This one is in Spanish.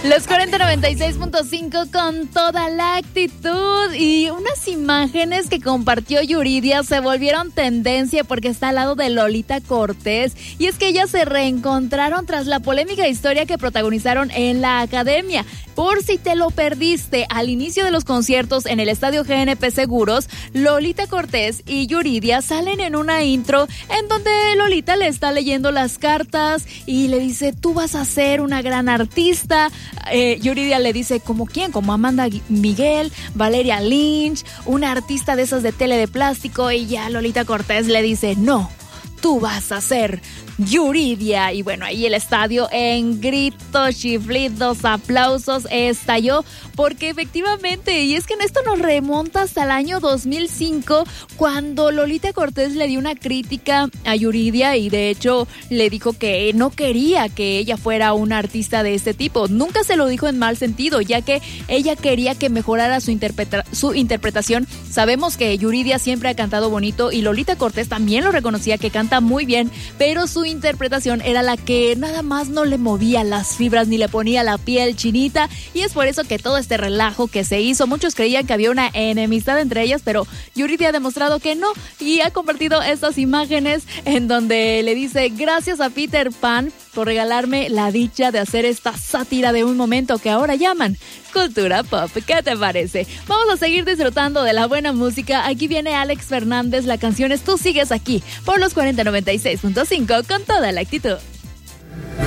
Los 4096.5 con toda la actitud, y unas imágenes que compartió Yuridia se volvieron tendencia porque está al lado de Lolita Cortés, y es que ellas se reencontraron tras la polémica historia que protagonizaron en la academia. Por si te lo perdiste, al inicio de los conciertos en el estadio GNP Seguros, Lolita Cortés y Yuridia salen en una intro en donde Lolita le está leyendo las cartas y le dice: tú vas a ser una gran artista. Yuridia le dice: ¿como quién? Como Amanda Miguel, Valeria Lynch, una artista de esas de tele de plástico. Y ya Lolita Cortés le dice: no, tú vas a ser Yuridia. Y bueno, ahí el estadio en gritos, chiflidos, aplausos estalló, porque efectivamente, y es que en esto nos remonta hasta el año 2005, cuando Lolita Cortés le dio una crítica a Yuridia y de hecho le dijo que no quería que ella fuera una artista de este tipo. Nunca se lo dijo en mal sentido, ya que ella quería que mejorara su interpretación. Sabemos que Yuridia siempre ha cantado bonito y Lolita Cortés también lo reconocía, que canta muy bien, pero su interpretación era la que nada más no le movía las fibras ni le ponía la piel chinita, y es por eso que todo este relajo que se hizo, muchos creían que había una enemistad entre ellas, pero Yuridia ha demostrado que no, y ha compartido estas imágenes en donde le dice: gracias a Peter Pan por regalarme la dicha de hacer esta sátira de un momento que ahora llaman cultura pop. ¿Qué te parece? Vamos a seguir disfrutando de la buena música. Aquí viene Alex Fernández, la canción es Tú Sigues Aquí, por los 4096.5 con toda la actitud.